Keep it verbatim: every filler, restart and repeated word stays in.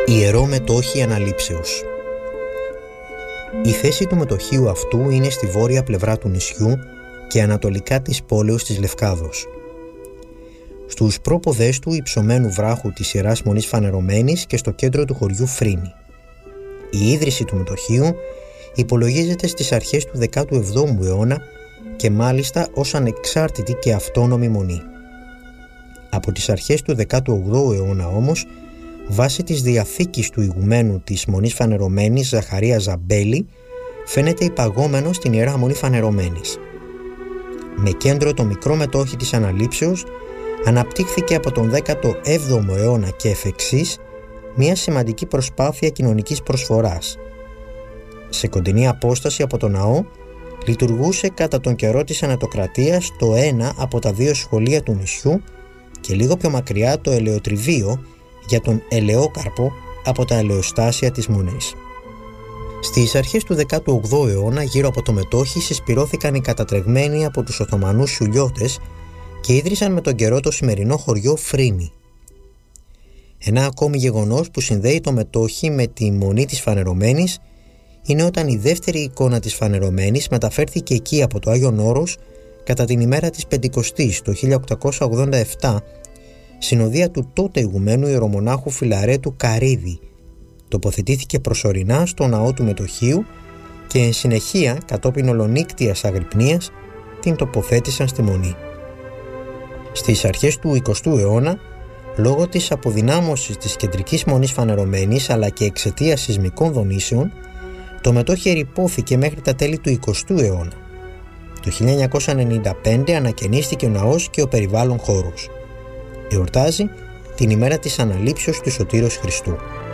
Ιερό μετόχι αναλήψεως. Η θέση του μετοχείου αυτού είναι στη βόρεια πλευρά του νησιού και ανατολικά της πόλεως της Λευκάδος. Στους πρόποδες του υψωμένου βράχου της Ιεράς Μονής Φανερωμένης και στο κέντρο του χωριού Φρίνη. Η ίδρυση του μετοχείου υπολογίζεται στις αρχές του δέκατου εβδόμου αιώνα και μάλιστα ως ανεξάρτητη και αυτόνομη μονή. Από τις αρχές του δέκατου όγδοου αιώνα όμως, βάσει της διαθήκης του ηγουμένου της Μονής Φανερωμένης Ζαχαρία Ζαμπέλη, φαίνεται υπαγόμενο στην Ιερά Μονή Φανερωμένης. Με κέντρο το μικρό μετόχι της Αναλήψεως, αναπτύχθηκε από τον δέκατο έβδομο αιώνα και εφ' εξής μια σημαντική προσπάθεια κοινωνικής προσφοράς. Σε κοντινή απόσταση από τον ναό, λειτουργούσε κατά τον καιρό της Ανατοκρατίας το ένα από τα δύο σχολεία του νησιού και λίγο πιο μακριά το ελαιοτριβείο για τον ελαιόκαρπο από τα ελαιοστάσια της Μονής. Στις αρχές του δέκατου όγδοου αιώνα, γύρω από το μετόχι συσπυρώθηκαν οι κατατρεγμένοι από τους Οθωμανούς Σουλιώτες και ίδρυσαν με τον καιρό το σημερινό χωριό Φρίνη. Ένα ακόμη γεγονός που συνδέει το μετόχι με τη Μονή της Φανερωμένης είναι όταν η δεύτερη εικόνα της Φανερωμένης μεταφέρθηκε εκεί από το Άγιον Όρος κατά την ημέρα της Πεντηκοστής το χίλια οκτακόσια ογδόντα επτά, συνοδεία του τότε ηγουμένου ιερομονάχου Φιλαρέτου Καρύδη. Τοποθετήθηκε προσωρινά στο ναό του μετοχείου και εν συνεχεία, κατόπιν ολονύκτιας αγρυπνίας, την τοποθέτησαν στη Μονή. Στις αρχές του εικοστού αιώνα, λόγω της αποδυνάμωσης της κεντρικής Μονής Φανερωμένης αλλά και εξαιτίας σεισμικών δονήσεων, το μετόχι ερειπώθηκε μέχρι τα τέλη του εικοστού αιώνα. Το χίλια εννιακόσια ενενήντα πέντε ανακαινίστηκε ο ναός και ο περιβάλλον χώρος. Εορτάζει την ημέρα της Αναλήψεως του Σωτήρος Χριστού.